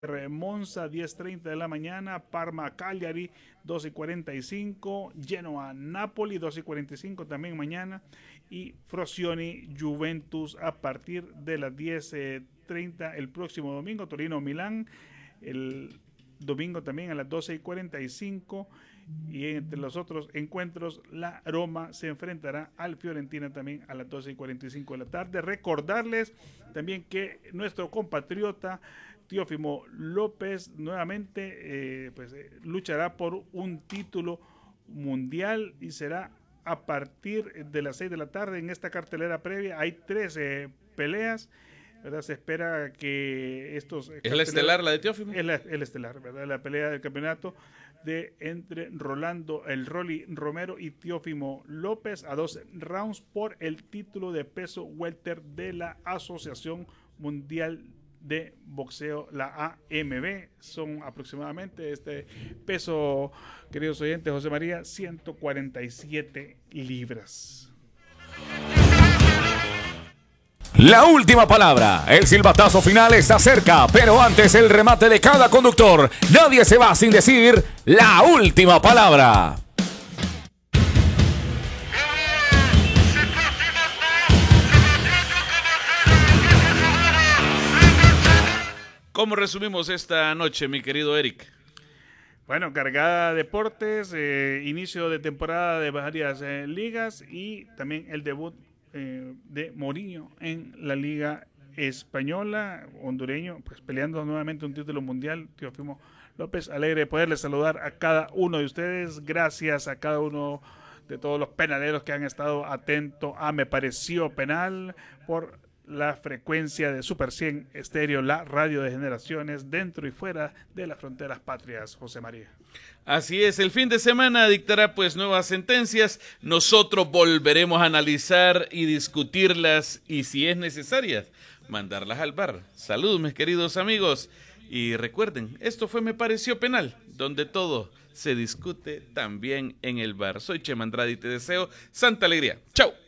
Monza 10:30 de la mañana, Parma Cagliari 12:45, Genoa Napoli 12:45 también mañana, y Frosinone Juventus a partir de las 10:30 el próximo domingo, Torino Milán el domingo también a las 12:45, y entre los otros encuentros la Roma se enfrentará al Fiorentina también a las 12:45 de la tarde. Recordarles también que nuestro compatriota Teófimo López nuevamente luchará por un título mundial y será a partir de las 6 de la tarde en esta cartelera previa. Hay 13 peleas, ¿verdad? Se espera que estos... ¿Es la estelar la de Teófimo? Es el estelar, ¿verdad? La pelea del campeonato entre Rolando El Rolly Romero y Teófimo López a 2 rounds por el título de peso welter de la Asociación Mundial de Boxeo, la AMB. Son aproximadamente este peso, queridos oyentes, José María, 147 libras. La última palabra, el silbatazo final está cerca, pero antes el remate de cada conductor. Nadie se va sin decir la última palabra. ¿Cómo resumimos esta noche, mi querido Eric? Bueno, cargada de deportes, inicio de temporada de varias ligas y también el debut de Mourinho en la Liga Española, hondureño, pues peleando nuevamente un título mundial. Teófimo López, alegre de poderles saludar a cada uno de ustedes. Gracias a cada uno de todos los penaleros que han estado atentos a Me Pareció Penal por la frecuencia de Super 100 Estéreo, la radio de generaciones dentro y fuera de las fronteras patrias, José María. Así es, el fin de semana dictará pues nuevas sentencias. Nosotros volveremos a analizar y discutirlas y si es necesaria, mandarlas al bar. Saludos, mis queridos amigos. Y recuerden, esto fue Me Pareció Penal, donde todo se discute también en el bar. Soy Chema Andrade y te deseo santa alegría. ¡Chao!